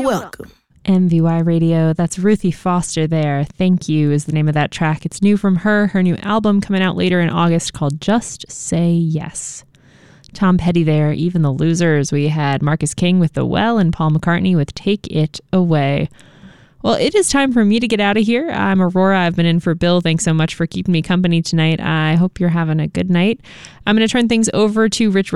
welcome. MVY Radio, that's Ruthie Foster there. Thank You is the name of that track. It's new from her new album coming out later in August called Just Say Yes. Tom Petty there, Even the Losers. We had Marcus King with The Well and Paul McCartney with Take It Away. Well, it is time for me to get out of here. I'm Aurora. I've been in for Bill. Thanks so much for keeping me company tonight. I hope you're having a good night. I'm going to turn things over to Rich